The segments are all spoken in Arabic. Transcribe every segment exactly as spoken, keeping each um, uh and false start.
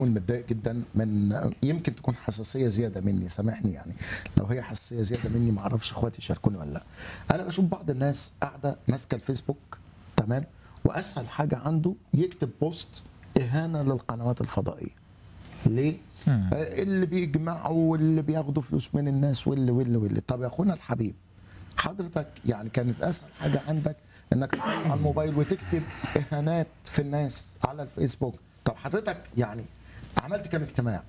متضايق جدا من يمكن تكون حساسيه زياده مني، سامحني يعني لو هي حساسيه زياده مني، ما اعرفش اخواتي يشاركوني ولا لا. انا بشوف بعض الناس قاعده ماسكه الفيسبوك، تمام، واسهل حاجه عنده يكتب بوست اهانه للقنوات الفضائيه. ليه؟ آه، اللي بيجمعوا واللي بياخدوا فلوس من الناس واللي واللي واللي طب يا اخونا الحبيب، حضرتك يعني كانت اسهل حاجه عندك انك تطلع على الموبايل وتكتب اهانات في الناس على الفيسبوك. طب حضرتك يعني عملت كام اجتماع؟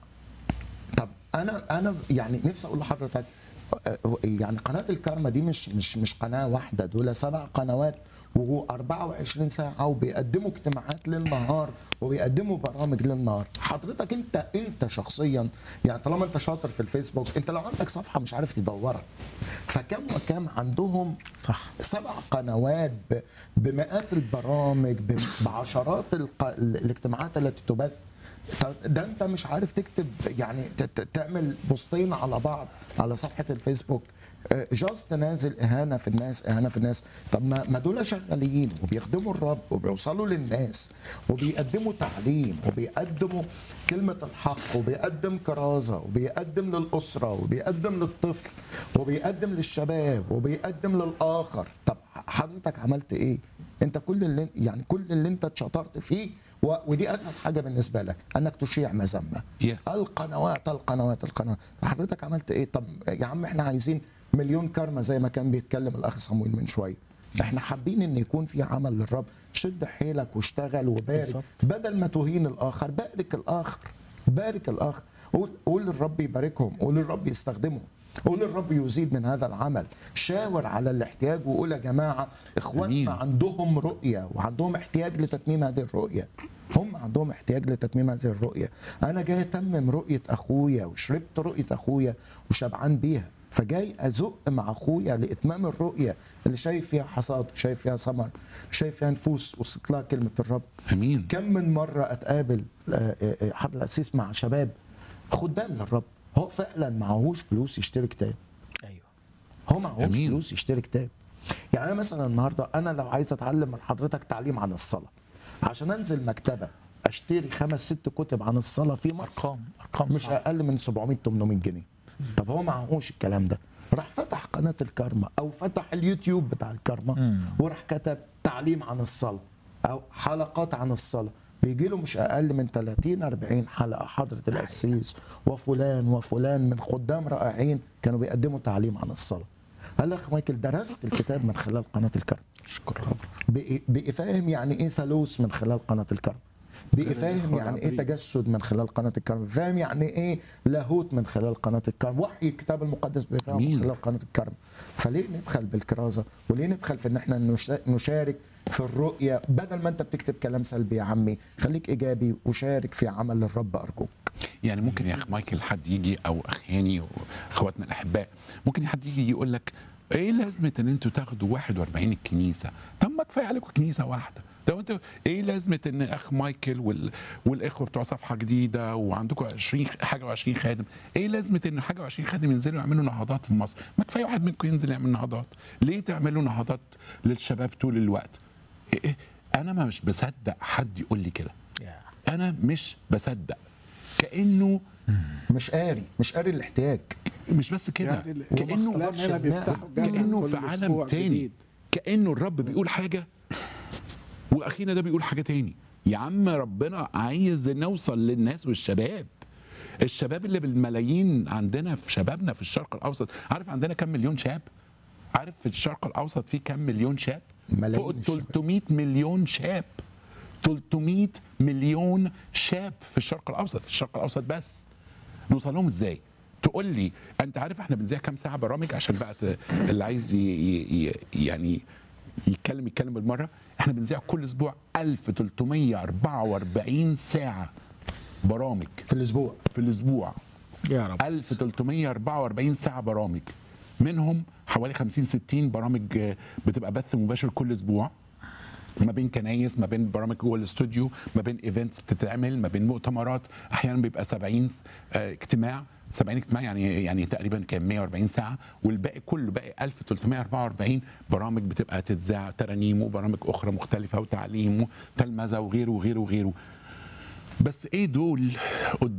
طب انا انا يعني نفسي اقول لحضرتك آه، يعني قناه الكارما دي مش مش مش قناه واحده، دول سبع قنوات وأربعة وعشرين ساعه وبيقدموا اجتماعات للنهار وبيقدموا برامج للنهار. حضرتك انت انت شخصيا يعني طالما انت شاطر في الفيسبوك، انت لو عندك صفحه مش عارف تدورها، فكم وكم عندهم صح. سبع قنوات ب- بمئات البرامج ب- بعشرات الق- الاجتماعات التي تبث. طب ده انت مش عارف تكتب يعني ت- ت- تعمل بوستين على بعض على صفحه الفيسبوك، جاست نازل اهانه في الناس اهانه في الناس. طب ما ما دول شغالين وبيخدموا الرب وبيوصلوا للناس وبيقدموا تعليم وبيقدموا كلمه الحق وبيقدم كرازه وبيقدم للاسره وبيقدم للطفل وبيقدم للشباب وبيقدم للاخر. طب حضرتك عملت ايه؟ انت كل اللي يعني كل اللي انت اتشطرت فيه و- ودي اسهل حاجه بالنسبه لك انك تشيع مذمه. Yes. القنوات القنوات القنوات حضرتك عملت ايه؟ طب يا عم احنا عايزين مليون كارما زي ما كان بيتكلم الاخ صمويل من شويه. احنا حابين ان يكون في عمل للرب، شد حيلك واشتغل وبارك بالظبط. بدل ما تهين الاخر، بارك الاخر، بارك الاخر، قول قول للرب يباركهم، قول للرب يستخدمهم، قول للرب يزيد من هذا العمل، شاور على الاحتياج وقول يا جماعه اخواننا أمين. عندهم رؤيه وعندهم احتياج لتتميم هذه الرؤيه. هم عندهم احتياج لتتميم هذه الرؤيه. انا جاي اتمم رؤيه اخويا وشربت رؤيه اخويا وشبعان بيها، فجاي ازق مع اخويا لاتمام الرؤيه اللي شايف فيها حصاد وشايف فيها ثمر، شايف فيها نفوس وصلت لها كلمه الرب. امين. كم من مره اتقابل آه، آه، آه، حفل الاسيس مع شباب خدام للرب، هو فعلا معهوش فلوس يشتري كتاب، ايوه. هو معهوش أمين. فلوس يشتري كتاب. يعني انا مثلا النهارده انا لو عايز اتعلم من حضرتك تعليم عن الصلاه، عشان انزل مكتبه اشتري خمس ست كتب عن الصلاه في مصر ارقام ارقام مش صعبة. اقل من سبعمية تمنمية جنيه. طب هو معهوش الكلام ده، راح فتح قناه الكارما او فتح اليوتيوب بتاع الكارما وراح كتب تعليم عن الصلاه او حلقات عن الصلاه، بيجي له مش اقل من ثلاثين أربعين حلقه حضره القسيس وفلان وفلان من خدام رائعين كانوا بيقدموا تعليم عن الصلاه. قال لك مايكل درست الكتاب من خلال قناه الكارما، اشكر رب. بقي بقي فاهم يعني ايه ثالوث من خلال قناه الكرم، بقي فاهم يعني ايه تجسد من خلال قناه الكرم، فاهم يعني ايه لاهوت من خلال قناه الكرم، وحي الكتاب المقدس بيفهم من أمين. خلال قناه الكرم. فليه نبخل بالكرازه وليه نبخل في ان احنا نشا- نشارك في الرؤيه؟ بدل ما انت بتكتب كلام سلبي يا عمي خليك ايجابي وشارك في عمل الرب ارجوك. يعني ممكن يا اخ مايكل حد يجي او اخ هاني واخواتنا الاحباء، ممكن حد يجي يقول لك ايه لازمه ان انتوا تاخدوا واحد وأربعين الكنيسه؟ طب ما كفايه عليكم كنيسه واحده. طب انتوا ايه لازمه ان اخ مايكل وال... والاخوه بتوع صفحه جديده وعندكم عشرين حاجه وعشرين خادم، ايه لازمه ان حاجه وعشرين خادم ينزلوا يعملوا نهضات في مصر؟ ما كفايه واحد منكم ينزل يعمل نهضات. ليه تعملوا نهضات للشباب طول الوقت؟ إيه؟ انا ما مش بصدق حد يقول لي كده، انا مش بصدق، كانه مش قاري مش قاري الاحتياج. مش بس كده، يعني كانه الإسلام هنا بيفتحوا جامع كانه كل في عالم أسبوع تاني، جديد. كانه الرب بيقول حاجه واخينا ده بيقول حاجه تاني. يا عم ربنا عايز نوصل للناس والشباب، الشباب اللي بالملايين عندنا في شبابنا في الشرق الاوسط. عارف عندنا كم مليون شاب؟ عارف في الشرق الاوسط في كم مليون شاب؟ ملايين فوق الشباب. ثلاثمية مليون شاب، ثلاثمية مليون شاب في الشرق الاوسط، الشرق الاوسط بس. نوصل لهم ازاي؟ تقول لي انت عارف احنا بنذيع كام ساعه برامج عشان بقى ت- اللي عايز ي... ي... يعني يتكلم يتكلم بالمره. احنا بنذيع كل اسبوع ألف وثلاثمية وأربعة وأربعين ساعه برامج في الاسبوع في الاسبوع، يا رب. ألف وثلاثمية وأربعة وأربعين ساعه برامج، منهم حوالي خمسين ستين برامج آه، بتبقى بث مباشر كل اسبوع، ما بين كنايس، ما بين برامج جوه الاستوديو، ما بين ايفنتس بتتعمل، ما بين مؤتمرات، احيانا بيبقى سبعين آه، اجتماع، سبعين اجتماع يعني يعني تقريبا كان مية وأربعين ساعه، والباقي كله باقي ألف وثلاثمية وأربعة وأربعين برامج بتبقى تتذاع، ترانيم وبرامج اخرى مختلفه وتعليم وتلمذه وغيره وغيره وغيره. بس ايه دول قدام